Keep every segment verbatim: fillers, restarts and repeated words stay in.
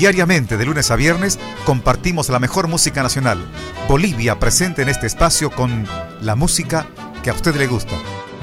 Diariamente, de lunes a viernes, compartimos la mejor música nacional. Bolivia presente en este espacio con la música que a usted le gusta.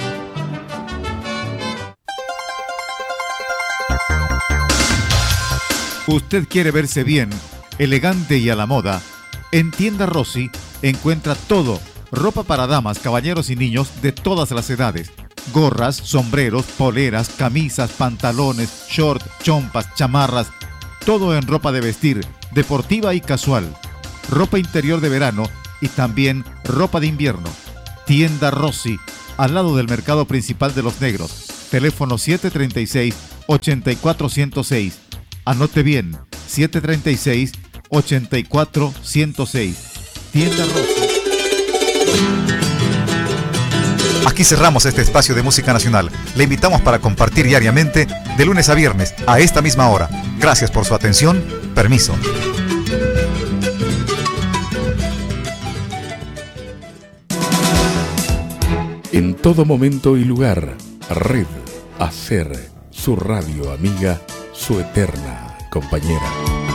Usted quiere verse bien, elegante y a la moda. En Tienda Rossi encuentra todo: ropa para damas, caballeros y niños de todas las edades. Gorras, sombreros, poleras, camisas, pantalones, short, chompas, chamarras. Todo en ropa de vestir, deportiva y casual. Ropa interior de verano y también ropa de invierno. Tienda Rossi, al lado del mercado principal de Los Negros. Teléfono siete tres seis, ocho cuatro cero seis. Anote bien, siete tres seis, ocho cuatro cero seis. Tienda Rossi. Aquí cerramos este espacio de música nacional. Le invitamos para compartir diariamente, de lunes a viernes, a esta misma hora. Gracias por su atención. Permiso. En todo momento y lugar, Red Hacer, su radio amiga, su eterna compañera.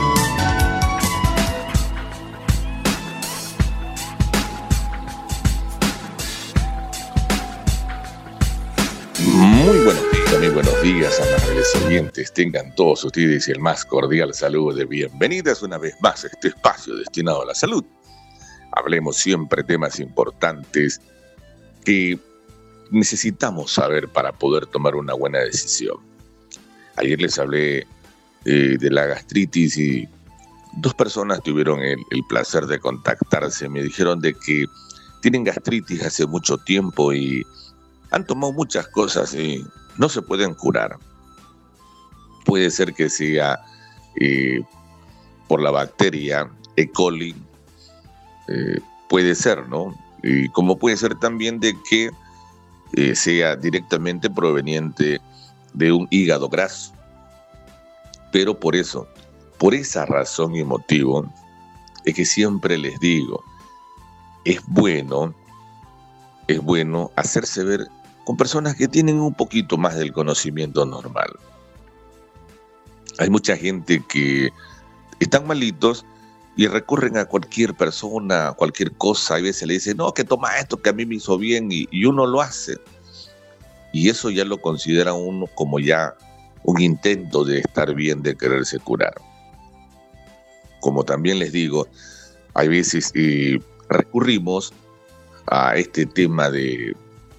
Muy buenos días, muy buenos días, amables oyentes. Tengan todos ustedes el más cordial saludo de bienvenidas una vez más a este espacio destinado a la salud. Hablemos siempre temas importantes que necesitamos saber para poder tomar una buena decisión. Ayer les hablé eh, de la gastritis y dos personas tuvieron el, el placer de contactarse. Me dijeron de que tienen gastritis hace mucho tiempo y han tomado muchas cosas y no se pueden curar. Puede ser que sea eh, por la bacteria E. coli, eh, puede ser, ¿no? Y como puede ser también de que eh, sea directamente proveniente de un hígado graso. Pero por eso, por esa razón y motivo, es que siempre les digo, es bueno, es bueno hacerse ver con personas que tienen un poquito más del conocimiento normal. Hay mucha gente que están malitos y recurren a cualquier persona, a cualquier cosa. A veces le dicen, no, que toma esto que a mí me hizo bien, y, y uno lo hace. Y eso ya lo considera uno como ya un intento de estar bien, de quererse curar. Como también les digo, hay veces eh, recurrimos a este tema de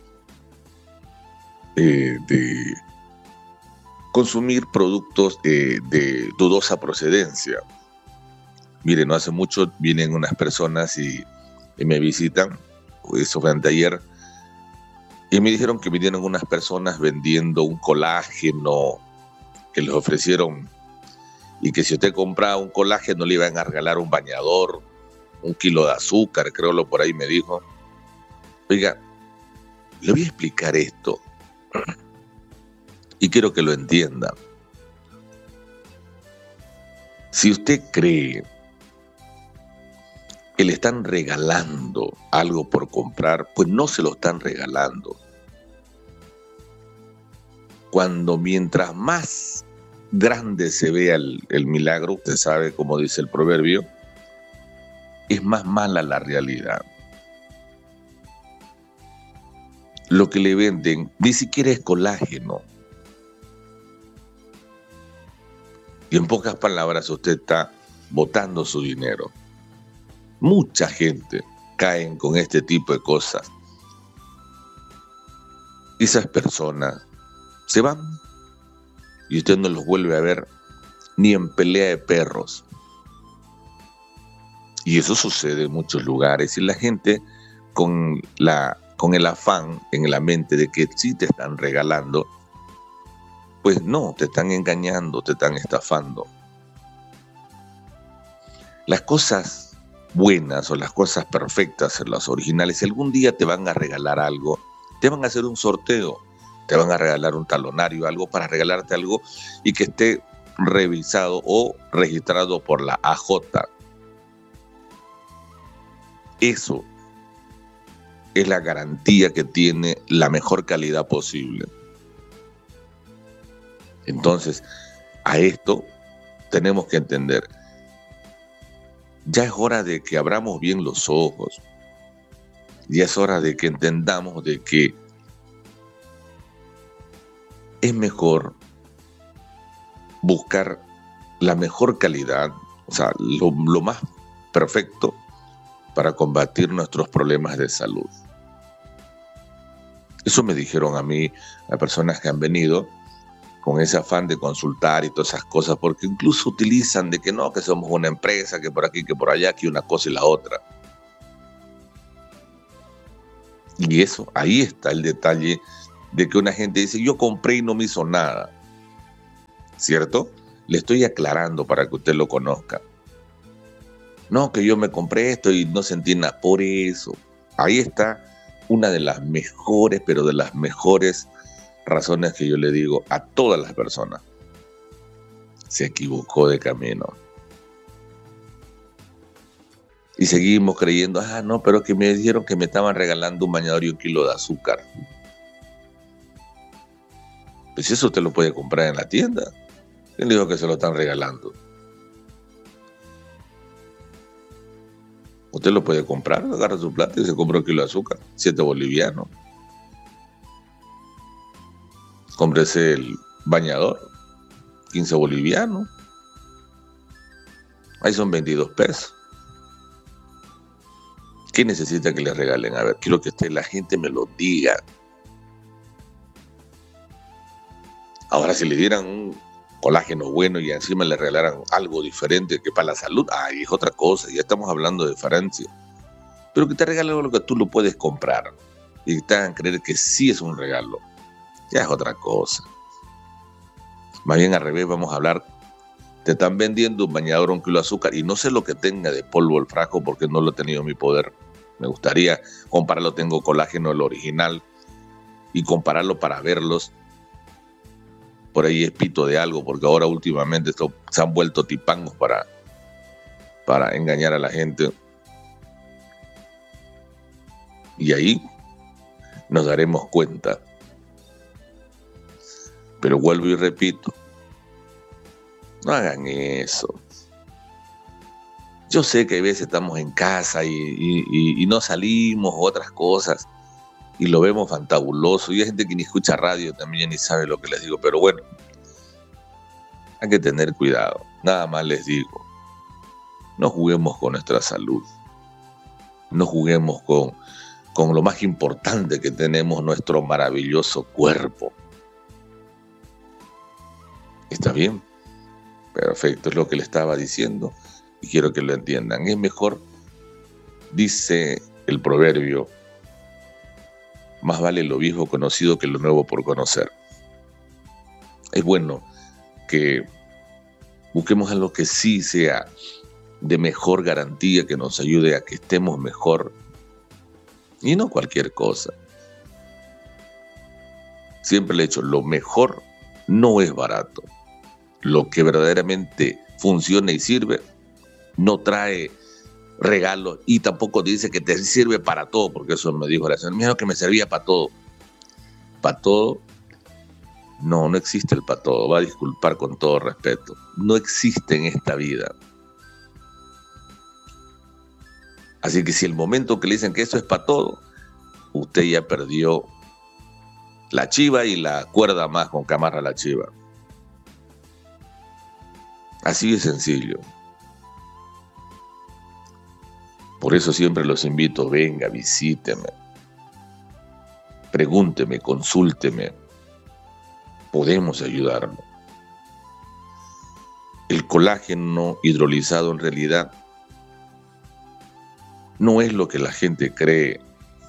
Eh, de consumir productos eh, de dudosa procedencia. Miren, no hace mucho vienen unas personas y, y me visitan, eso fue anteayer, y me dijeron que vinieron unas personas vendiendo un colágeno que les ofrecieron, y que si usted compraba un colágeno le iban a regalar un bañador, un kilo de azúcar, creo lo por ahí me dijo. Oiga, le voy a explicar esto y quiero que lo entienda. Si usted cree que le están regalando algo por comprar, pues no se lo están regalando. Cuando mientras más grande se vea el, el milagro, usted sabe, como dice el proverbio, es más mala la realidad. Lo que le venden ni siquiera es colágeno. Y en pocas palabras usted está botando su dinero. Mucha gente cae con este tipo de cosas. Y esas personas se van y usted no los vuelve a ver ni en pelea de perros. Y eso sucede en muchos lugares. Y la gente con la... con el afán en la mente de que sí te están regalando, pues no, te están engañando, te están estafando. Las cosas buenas o las cosas perfectas, las originales, si algún día te van a regalar algo, te van a hacer un sorteo, te van a regalar un talonario, algo para regalarte algo y que esté revisado o registrado por la A J. Eso es la garantía que tiene la mejor calidad posible. Entonces, a esto tenemos que entender, ya es hora de que abramos bien los ojos, ya es hora de que entendamos de que es mejor buscar la mejor calidad, o sea, lo, lo más perfecto para combatir nuestros problemas de salud. Eso me dijeron a mí, a personas que han venido con ese afán de consultar y todas esas cosas, porque incluso utilizan de que no, que somos una empresa, que por aquí, que por allá, que una cosa y la otra. Y eso, ahí está el detalle de que una gente dice, yo compré y no me hizo nada. ¿Cierto? Le estoy aclarando para que usted lo conozca. No, que yo me compré esto y no sentí nada. Por eso, ahí está una de las mejores, pero de las mejores razones que yo le digo a todas las personas. Se equivocó de camino. Y seguimos creyendo, ah, no, pero que me dijeron que me estaban regalando un bañador y un kilo de azúcar. Pues eso usted lo puede comprar en la tienda. ¿Quién dijo que se lo están regalando? Usted lo puede comprar, agarra su plata y se compra un kilo de azúcar, siete bolivianos. Cómprese el bañador, quince bolivianos. Ahí son veintidós pesos. ¿Qué necesita que le regalen? A ver, quiero que usted, la gente me lo diga. Ahora, si le dieran un colágeno bueno y encima le regalaran algo diferente que para la salud, ay, es otra cosa, ya estamos hablando de diferencia. Pero que te regalen algo que tú lo puedes comprar y que te hagan creer que sí es un regalo, ya es otra cosa. Más bien al revés, vamos a hablar, te están vendiendo un bañador, un kilo de azúcar, y no sé lo que tenga de polvo el frasco porque no lo he tenido en mi poder. Me gustaría compararlo, tengo colágeno, el original, y compararlo para verlos. Por ahí es pito de algo, porque ahora últimamente esto, se han vuelto tipangos para, para engañar a la gente. Y ahí nos daremos cuenta. Pero vuelvo y repito, no hagan eso. Yo sé que a veces estamos en casa y, y, y, y no salimos, otras cosas, y lo vemos fantabuloso, y hay gente que ni escucha radio también ni sabe lo que les digo, pero bueno, hay que tener cuidado, nada más les digo, no juguemos con nuestra salud, no juguemos con, con lo más importante que tenemos, nuestro maravilloso cuerpo. ¿Está bien? Perfecto, es lo que le estaba diciendo y quiero que lo entiendan. Es mejor, dice el proverbio, más vale lo viejo conocido que lo nuevo por conocer. Es bueno que busquemos algo que sí sea de mejor garantía, que nos ayude a que estemos mejor, y no cualquier cosa. Siempre le he dicho, lo mejor no es barato. Lo que verdaderamente funciona y sirve no trae regalos y tampoco dice que te sirve para todo, porque eso me dijo la señora, me dijo que me servía para todo. Para todo, no, no existe el para todo, va a disculpar con todo respeto. No existe en esta vida. Así que si el momento que le dicen que eso es para todo, usted ya perdió la chiva y la cuerda más con que amarra la chiva. Así de sencillo. Por eso siempre los invito, venga, visíteme, pregúnteme, consúlteme, podemos ayudarlo. El colágeno hidrolizado en realidad no es lo que la gente cree.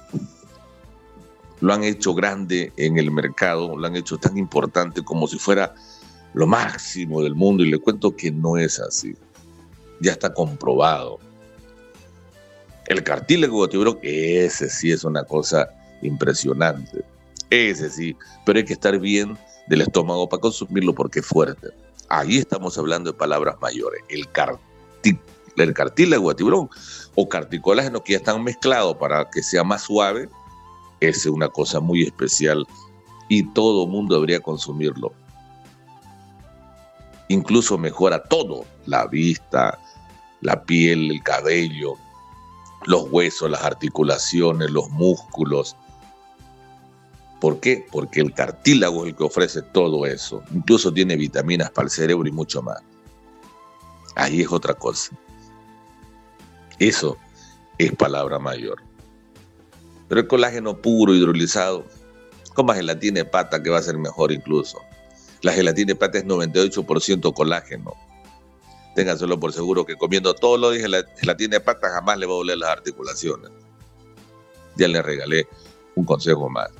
Lo han hecho grande en el mercado, lo han hecho tan importante como si fuera lo máximo del mundo, y le cuento que no es así. Ya está comprobado. El cartílago de tiburón, ese sí es una cosa impresionante. Ese sí, pero hay que estar bien del estómago para consumirlo porque es fuerte. Ahí estamos hablando de palabras mayores. El, cartí, el cartílago de tiburón o carticolágeno, que ya están mezclados para que sea más suave, esa es una cosa muy especial y todo mundo debería consumirlo. incluso mejora todo, la vista, la piel, el cabello, los huesos, las articulaciones, los músculos. ¿Por qué? Porque el cartílago es el que ofrece todo eso. Incluso tiene vitaminas para el cerebro y mucho más. Ahí es otra cosa. Eso es palabra mayor. Pero el colágeno puro, hidrolizado, coma gelatina de pata, que va a ser mejor incluso. La gelatina de pata es noventa y ocho por ciento colágeno. Ténganselo por seguro que comiendo todos los días gelatina de pata jamás le va a doler las articulaciones. Ya le regalé un consejo más.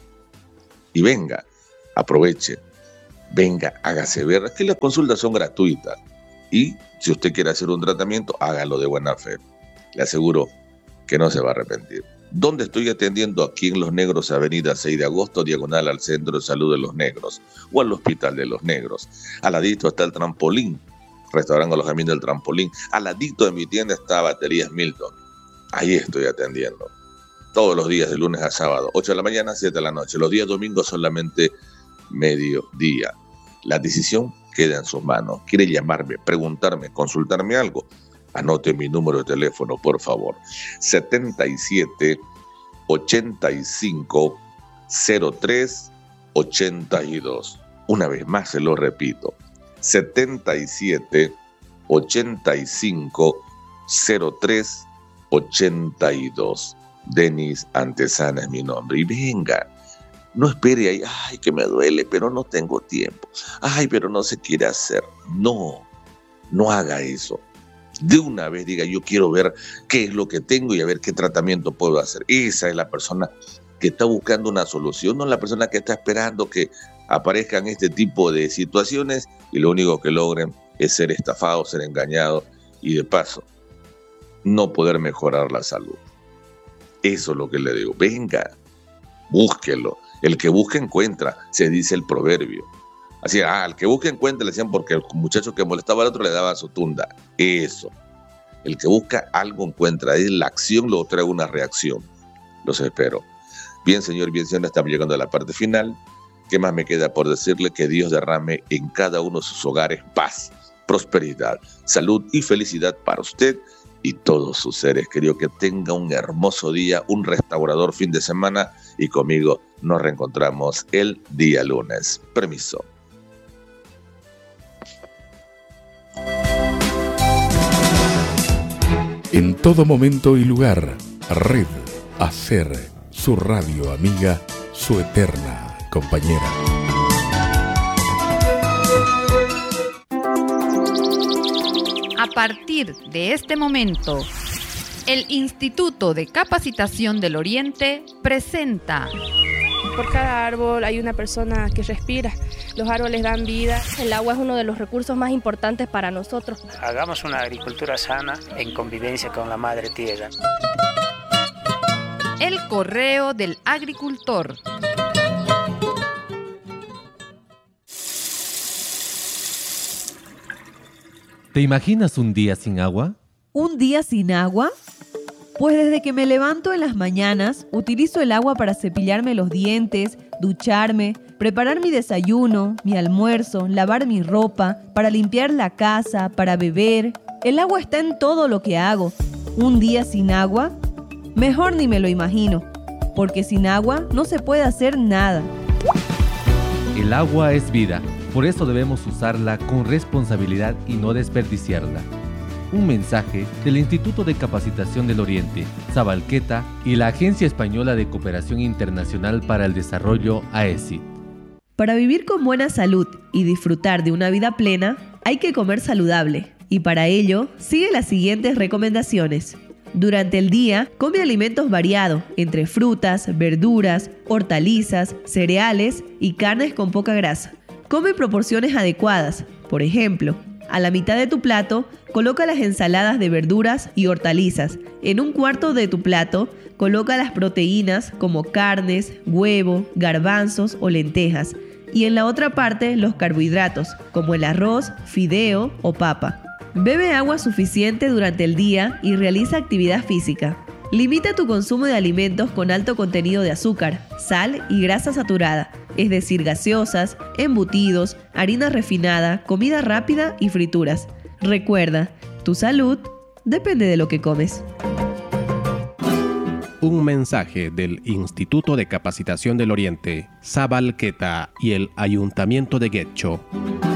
Y venga, aproveche, venga, hágase ver, que las consultas son gratuitas. Y si usted quiere hacer un tratamiento, hágalo de buena fe. Le aseguro que no se va a arrepentir. ¿Dónde estoy atendiendo? Aquí en Los Negros, avenida seis de agosto, diagonal al Centro de Salud de Los Negros o al Hospital de Los Negros. Al ladito está el Trampolín, restaurante alojamiento del Trampolín. Al ladito de mi tienda está Baterías Milton. Ahí estoy atendiendo. Todos los días, de lunes a sábado, ocho de la mañana, siete de la noche. Los días domingos solamente mediodía. La decisión queda en sus manos. ¿Quiere llamarme, preguntarme, consultarme algo? Anote mi número de teléfono, por favor. setenta y siete, ochenta y cinco, cero tres, ochenta y dos. Una vez más se lo repito. setenta y siete, ochenta y cinco, cero tres, ochenta y dos. Denis Antesana es mi nombre. Y venga, no espere ahí, ay, que me duele, pero no tengo tiempo. Ay, pero no se quiere hacer. No, no haga eso. De una vez diga, yo quiero ver qué es lo que tengo y a ver qué tratamiento puedo hacer. Esa es la persona que está buscando una solución, no la persona que está esperando que aparezcan este tipo de situaciones y lo único que logren es ser estafados, ser engañados y de paso no poder mejorar la salud. Eso es lo que le digo. Venga, búsquelo. El que busca encuentra, se dice el proverbio. Así, ah, el que busca encuentra, le decían, porque el muchacho que molestaba al otro le daba su tunda. Eso. El que busca algo encuentra. Es la acción, luego trae una reacción. Los espero. Bien, señor, bien, señor, estamos llegando a la parte final. ¿Qué más me queda por decirle? Que Dios derrame en cada uno de sus hogares paz, prosperidad, salud y felicidad para usted y todos sus seres queridos. Que tenga un hermoso día, un restaurador fin de semana y conmigo nos reencontramos el día lunes. Permiso. En todo momento y lugar, Red Hacer, su radio amiga, su eterna compañera. A partir de este momento, el Instituto de Capacitación del Oriente presenta... Por cada árbol hay una persona que respira. Los árboles dan vida. El agua es uno de los recursos más importantes para nosotros. Hagamos una agricultura sana en convivencia con la madre tierra. El correo del agricultor. ¿Te imaginas un día sin agua? ¿Un día sin agua? Pues desde que me levanto en las mañanas, utilizo el agua para cepillarme los dientes, ducharme, preparar mi desayuno, mi almuerzo, lavar mi ropa, para limpiar la casa, para beber. El agua está en todo lo que hago. ¿Un día sin agua? Mejor ni me lo imagino, porque sin agua no se puede hacer nada. El agua es vida, por eso debemos usarla con responsabilidad y no desperdiciarla. Un mensaje del Instituto de Capacitación del Oriente, Zabalqueta y la Agencia Española de Cooperación Internacional para el Desarrollo, A E S I. Para vivir con buena salud y disfrutar de una vida plena, hay que comer saludable. Y para ello, sigue las siguientes recomendaciones. Durante el día, come alimentos variados, entre frutas, verduras, hortalizas, cereales y carnes con poca grasa. Come proporciones adecuadas. Por ejemplo, a la mitad de tu plato, coloca las ensaladas de verduras y hortalizas. En un cuarto de tu plato, coloca las proteínas como carnes, huevo, garbanzos o lentejas. Y en la otra parte, los carbohidratos, como el arroz, fideo o papa. Bebe agua suficiente durante el día y realiza actividad física. Limita tu consumo de alimentos con alto contenido de azúcar, sal y grasa saturada. es decir, gaseosas, embutidos, harina refinada, comida rápida y frituras. Recuerda, tu salud depende de lo que comes. Un mensaje del Instituto de Capacitación del Oriente, Sabalqueta y el Ayuntamiento de Guecho.